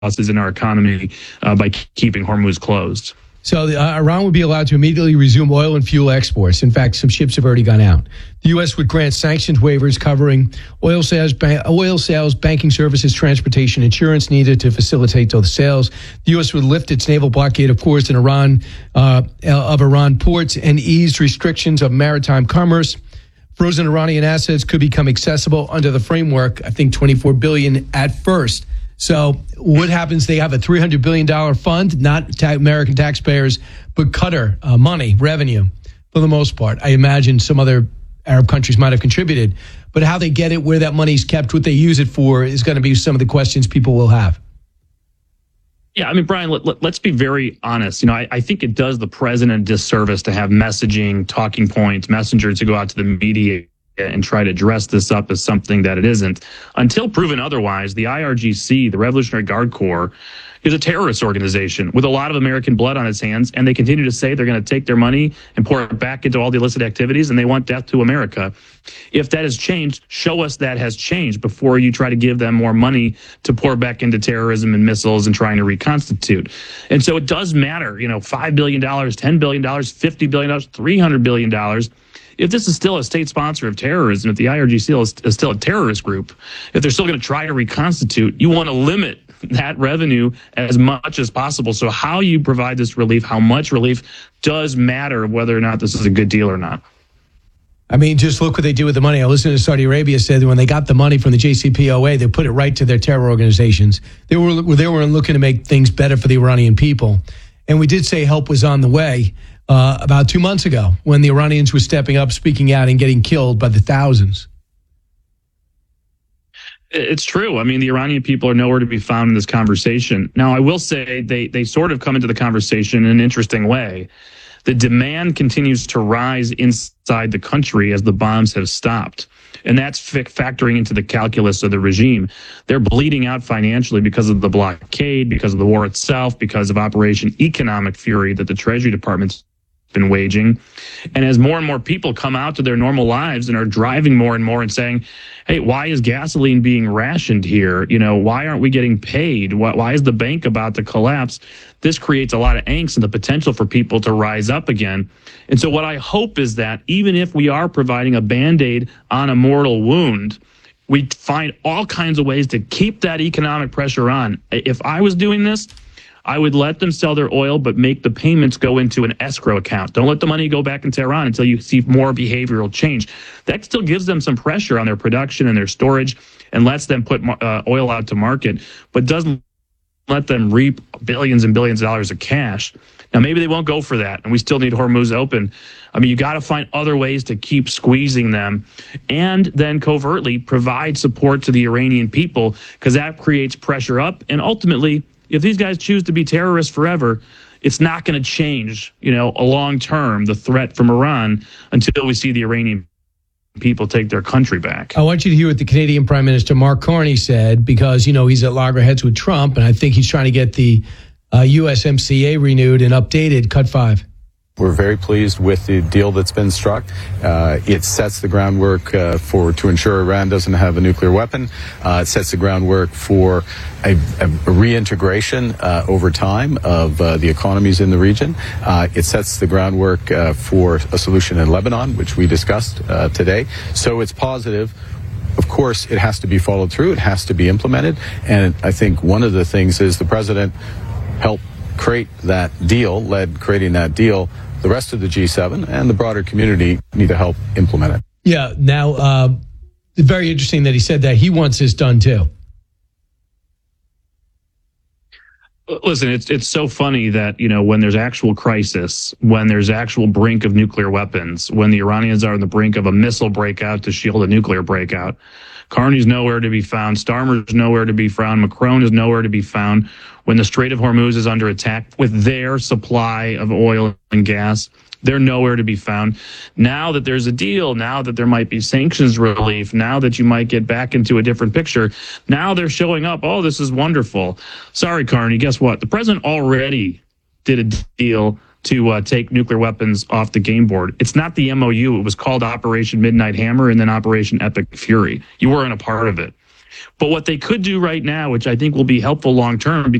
losses in our economy by keeping Hormuz closed. So Iran would be allowed to immediately resume oil and fuel exports. In fact, some ships have already gone out. The U.S. would grant sanctions waivers covering oil sales, banking services, transportation, insurance needed to facilitate those sales. The U.S. would lift its naval blockade, of course, in Iran ports and ease restrictions of maritime commerce. Frozen Iranian assets could become accessible under the framework, I think $24 billion at first. So what happens? They have a $300 billion fund, not American taxpayers, but Qatar money, revenue, for the most part. I imagine some other Arab countries might have contributed. But how they get it, where that money's kept, what they use it for, is going to be some of the questions people will have. Yeah, I mean, Brian, let's be very honest. I think it does the president a disservice to have messaging, talking points, messenger to go out to the media and try to dress this up as something that it isn't. Until proven otherwise, the IRGC, the Revolutionary Guard Corps, is a terrorist organization with a lot of American blood on its hands, and they continue to say they're going to take their money and pour it back into all the illicit activities, and they want death to America. If that has changed, show us that has changed before you try to give them more money to pour back into terrorism and missiles and trying to reconstitute. And so it does matter, $5 billion, $10 billion, $50 billion, $300 billion. If this is still a state sponsor of terrorism, if the IRGC is still a terrorist group, if they're still going to try to reconstitute, you want to limit that revenue as much as possible. So how you provide this relief, how much relief, does matter whether or not this is a good deal or not. I mean, just look what they do with the money. I listened to Saudi Arabia say that when they got the money from the JCPOA, they put it right to their terror organizations. They were looking to make things better for the Iranian people. And we did say help was on the way about 2 months ago when the Iranians were stepping up, speaking out, and getting killed by the thousands. It's true. I mean, the Iranian people are nowhere to be found in this conversation. Now, I will say they sort of come into the conversation in an interesting way. The demand continues to rise inside the country as the bombs have stopped. And that's factoring into the calculus of the regime. They're bleeding out financially because of the blockade, because of the war itself, because of Operation Economic Fury that the Treasury Department's been waging. And as more and more people come out to their normal lives and are driving more and more and saying, hey, why is gasoline being rationed here? Why aren't we getting paid? Why is the bank about to collapse? This creates a lot of angst and the potential for people to rise up again. And so what I hope is that even if we are providing a Band-Aid on a mortal wound, we find all kinds of ways to keep that economic pressure on. If I was doing this, I would let them sell their oil, but make the payments go into an escrow account. Don't let the money go back into Iran until you see more behavioral change. That still gives them some pressure on their production and their storage and lets them put oil out to market, but doesn't let them reap billions and billions of dollars of cash. Now, maybe they won't go for that, and we still need Hormuz open. I mean, you got to find other ways to keep squeezing them and then covertly provide support to the Iranian people, because that creates pressure up. And ultimately, if these guys choose to be terrorists forever, it's not going to change, a long term, the threat from Iran until we see the Iranian people take their country back. I want you to hear what the Canadian Prime Minister Mark Carney said, because, he's at loggerheads with Trump, and I think he's trying to get the USMCA renewed and updated, Cut 5. We're very pleased with the deal that's been struck. It sets the groundwork to ensure Iran doesn't have a nuclear weapon. It sets the groundwork for a reintegration over time of the economies in the region. It sets the groundwork for a solution in Lebanon, which we discussed today. So it's positive. Of course, it has to be followed through. It has to be implemented. And I think one of the things is the president helped create that deal, led creating that deal. The rest of the G7 and the broader community need to help implement it. Yeah. Now, very interesting that he said that. He wants this done too. Listen, it's so funny that, when there's actual crisis, when there's actual brink of nuclear weapons, when the Iranians are on the brink of a missile breakout to shield a nuclear breakout, Carney's nowhere to be found. Starmer's nowhere to be found. Macron is nowhere to be found. When the Strait of Hormuz is under attack with their supply of oil and gas, they're nowhere to be found. Now that there's a deal, now that there might be sanctions relief, now that you might get back into a different picture, now they're showing up. Oh, this is wonderful. Sorry, Carney, guess what? The president already did a deal to take nuclear weapons off the game board. It's not the MOU. It was called Operation Midnight Hammer and then Operation Epic Fury. You weren't a part of it. But what they could do right now, which I think will be helpful long term,